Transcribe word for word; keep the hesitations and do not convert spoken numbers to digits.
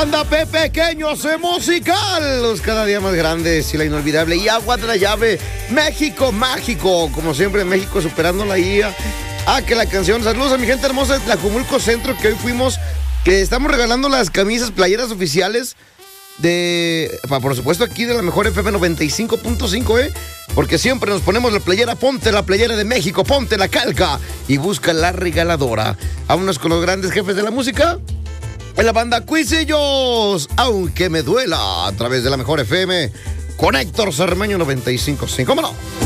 banda Pequeños Musical, los cada día más grandes y la inolvidable y agua de la llave, México mágico, como siempre México superando la I A. Ah, que la canción, saludos a mi gente hermosa de Tlajumulco Centro, que hoy fuimos, que estamos regalando las camisas, playeras oficiales de, por supuesto aquí de la mejor F M noventa y cinco punto cinco, eh, porque siempre nos ponemos la playera, ponte la playera de México, ponte la calca y busca la regaladora. Vámonos con los grandes jefes de la música. En la banda Cuisillos, aunque me duela, a través de la mejor F M, con Héctor Cermeño noventa y cinco punto cinco. ¡Vámonos!